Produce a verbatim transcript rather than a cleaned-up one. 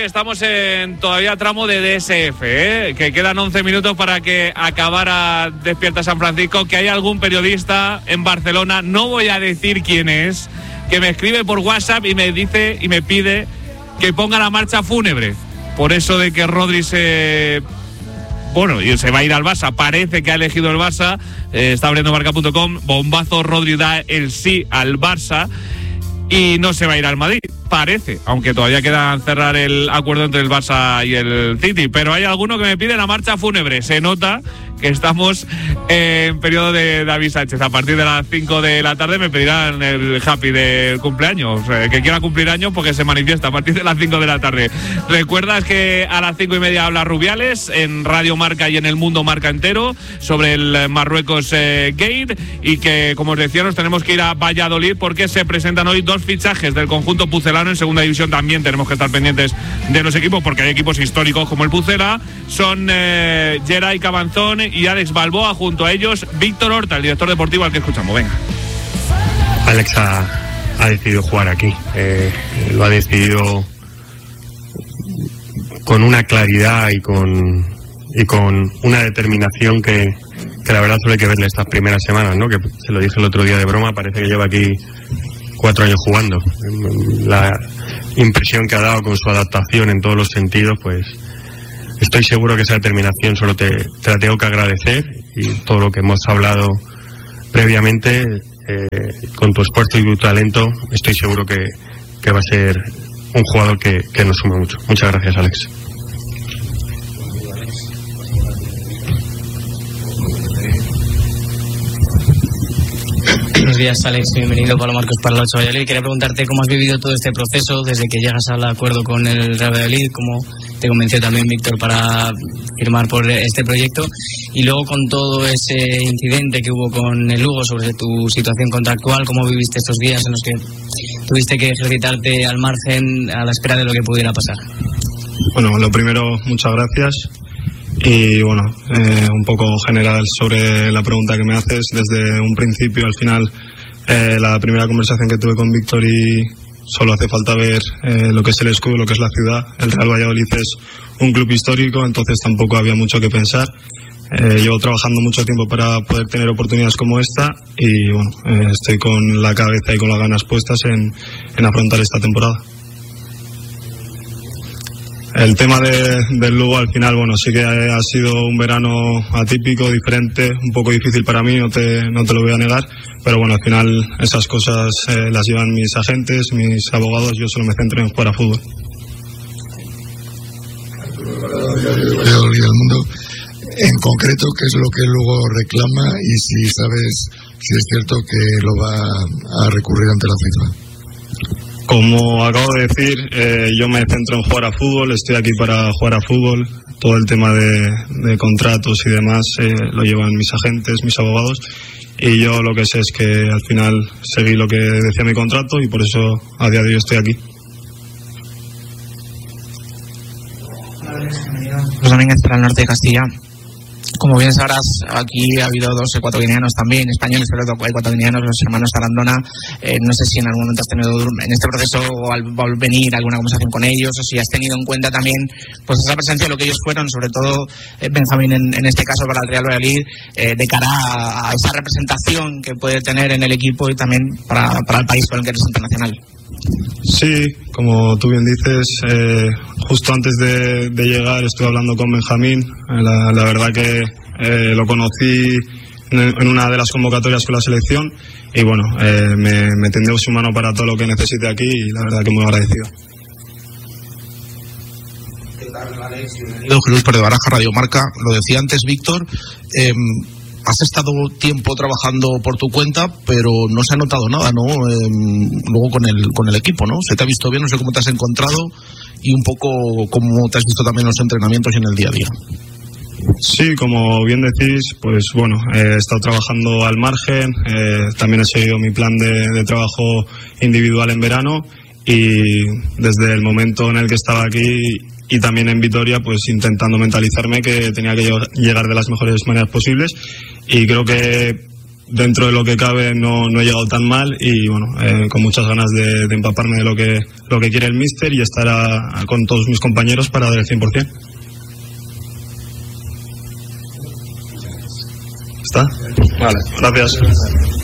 que estamos en todavía tramo de D S F, ¿eh? Que quedan once minutos para que acabara Despierta San Francisco, que hay algún periodista en Barcelona, no voy a decir quién es, que me escribe por WhatsApp y me dice y me pide que ponga la marcha fúnebre. Por eso de que Rodri se... Bueno, y se va a ir al Barça, parece que ha elegido el Barça, eh, está abriendo marca punto com, bombazo, Rodri da el sí al Barça y no se va a ir al Madrid, parece, aunque todavía queda cerrar el acuerdo entre el Barça y el City, pero hay alguno que me pide la marcha fúnebre, se nota que estamos en periodo de David Sánchez. A partir de las cinco de la tarde me pedirán el happy del cumpleaños, eh, que quiera cumplir años porque se manifiesta a partir de las cinco de la tarde. Recuerdas que a las cinco y media habla Rubiales en Radio Marca y en el Mundo Marca entero sobre el Marruecos eh, Gate, y que, como os decía, nos tenemos que ir a Valladolid porque se presentan hoy dos fichajes del conjunto pucelano. En segunda división también tenemos que estar pendientes de los equipos porque hay equipos históricos como el Pucela. Son eh, Geray Cabanzón y Alex Balboa, junto a ellos Víctor Horta, el director deportivo al que escuchamos. Venga. Alex ha, ha decidido jugar aquí, eh, lo ha decidido con una claridad y con y con una determinación que, que la verdad solo hay que verle estas primeras semanas, ¿no? Que se lo dije el otro día de broma, parece que lleva aquí cuatro años jugando. La impresión que ha dado con su adaptación en todos los sentidos, pues estoy seguro que esa determinación solo te, te la tengo que agradecer, y todo lo que hemos hablado previamente, eh, con tu esfuerzo y tu talento, estoy seguro que, que va a ser un jugador que, que nos suma mucho. Muchas gracias, Alex. Buenos días, Alex, bienvenido. Pablo Marcos para el ocho Valladolid. Quería preguntarte cómo has vivido todo este proceso desde que llegas al acuerdo con el Real Valladolid, cómo te convenció también Víctor para firmar por este proyecto, y luego con todo ese incidente que hubo con el Lugo sobre tu situación contractual, cómo viviste estos días en los que tuviste que ejercitarte al margen a la espera de lo que pudiera pasar. Bueno, lo primero, muchas gracias. Y bueno, eh, un poco general sobre la pregunta que me haces. Desde un principio al final, eh, la primera conversación que tuve con Víctor, y solo hace falta ver eh, lo que es el escudo, lo que es la ciudad. El Real Valladolid es un club histórico, entonces tampoco había mucho que pensar. Eh, llevo trabajando mucho tiempo para poder tener oportunidades como esta, y bueno, eh, estoy con la cabeza y con las ganas puestas en, en afrontar esta temporada. El tema de, del Lugo al final, bueno, sí que ha sido un verano atípico, diferente, un poco difícil para mí, no te, no te lo voy a negar, pero bueno, al final esas cosas eh, las llevan mis agentes, mis abogados, yo solo me centro en jugar a fútbol. El mundo, en concreto, ¿qué es lo que Lugo reclama y si sabes si es cierto que lo va a recurrir ante la FIFA? Como acabo de decir, eh, yo me centro en jugar a fútbol, estoy aquí para jugar a fútbol. Todo el tema de, de contratos y demás eh, lo llevan mis agentes, mis abogados, y yo lo que sé es que al final seguí lo que decía mi contrato, y por eso a día de hoy estoy aquí. José Domínguez para el norte de Castilla. Como bien sabrás, aquí ha habido dos ecuatoguineanos también, españoles, pero hay ecuatoguineanos, los hermanos Arandona. Eh, no sé si en algún momento has tenido en este proceso o al, al venir alguna conversación con ellos, o si has tenido en cuenta también pues esa presencia de lo que ellos fueron, sobre todo eh, Benjamín en, en este caso para el Real Valladolid, eh, de cara a, a esa representación que puede tener en el equipo y también para, para el país con el que eres internacional. Sí, como tú bien dices, eh, justo antes de, de llegar estuve hablando con Benjamín. La, la verdad que eh, lo conocí en, en una de las convocatorias con la selección, y bueno, eh, me, me tendió su mano para todo lo que necesite aquí, y la verdad que muy agradecido. ¿Qué tal, Alex? Bienvenido, Jesús Pérez Baraja, Radio Marca. Lo decía antes Víctor, eh, has estado tiempo trabajando por tu cuenta, pero no se ha notado nada, ¿no? Eh, luego con el con el equipo, ¿no? Se te ha visto bien, no sé cómo te has encontrado y un poco cómo te has visto también en los entrenamientos y en el día a día. Sí, como bien decís, pues bueno, he estado trabajando al margen, eh, también he seguido mi plan de, de trabajo individual en verano, y desde el momento en el que estaba aquí y también en Vitoria, pues intentando mentalizarme que tenía que llegar de las mejores maneras posibles, y creo que dentro de lo que cabe no, no he llegado tan mal y bueno, eh, con muchas ganas de, de empaparme de lo que, lo que quiere el míster y estar a, a, con todos mis compañeros para dar el cien por ciento. ¿Está? Vale, gracias.